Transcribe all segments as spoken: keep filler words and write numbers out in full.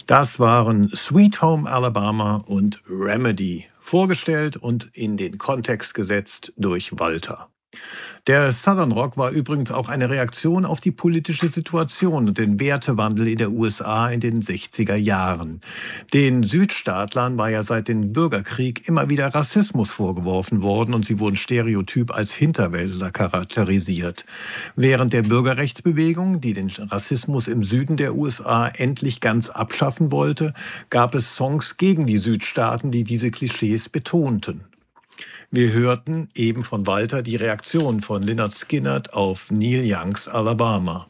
Das waren Sweet Home Alabama und Remedy, vorgestellt und in den Kontext gesetzt durch Walter. Der Southern Rock war übrigens auch eine Reaktion auf die politische Situation und den Wertewandel in der U S A in den sechziger Jahren. Den Südstaatlern war ja seit dem Bürgerkrieg immer wieder Rassismus vorgeworfen worden und sie wurden stereotyp als Hinterwäldler charakterisiert. Während der Bürgerrechtsbewegung, die den Rassismus im Süden der U S A endlich ganz abschaffen wollte, gab es Songs gegen die Südstaaten, die diese Klischees betonten. Wir hörten eben von Walter die Reaktion von Lynyrd Skynyrd auf Neil Youngs Alabama.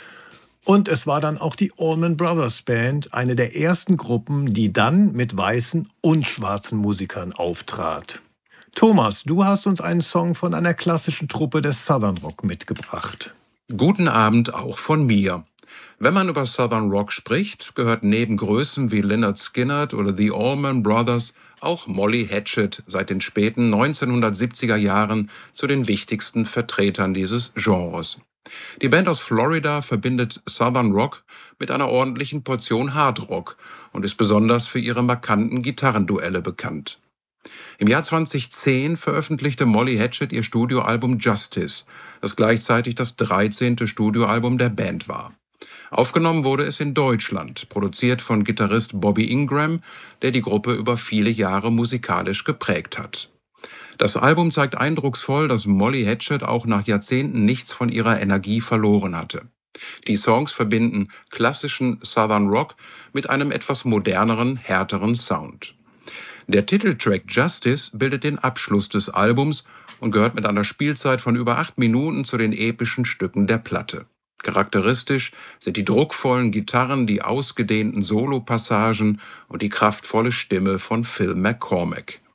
Und es war dann auch die Allman Brothers Band, eine der ersten Gruppen, die dann mit weißen und schwarzen Musikern auftrat. Thomas, du hast uns einen Song von einer klassischen Truppe des Southern Rock mitgebracht. Guten Abend auch von mir. Wenn man über Southern Rock spricht, gehört neben Größen wie Lynyrd Skynyrd oder The Allman Brothers auch Molly Hatchet seit den späten neunzehnhundertsiebziger Jahren zu den wichtigsten Vertretern dieses Genres. Die Band aus Florida verbindet Southern Rock mit einer ordentlichen Portion Hard Rock und ist besonders für ihre markanten Gitarrenduelle bekannt. Im Jahr zweitausendzehn veröffentlichte Molly Hatchet ihr Studioalbum Justice, das gleichzeitig das dreizehnte Studioalbum der Band war. Aufgenommen wurde es in Deutschland, produziert von Gitarrist Bobby Ingram, der die Gruppe über viele Jahre musikalisch geprägt hat. Das Album zeigt eindrucksvoll, dass Molly Hatchet auch nach Jahrzehnten nichts von ihrer Energie verloren hatte. Die Songs verbinden klassischen Southern Rock mit einem etwas moderneren, härteren Sound. Der Titeltrack Justice bildet den Abschluss des Albums und gehört mit einer Spielzeit von über acht Minuten zu den epischen Stücken der Platte. Charakteristisch sind die druckvollen Gitarren, die ausgedehnten Solopassagen und die kraftvolle Stimme von Phil McCormack.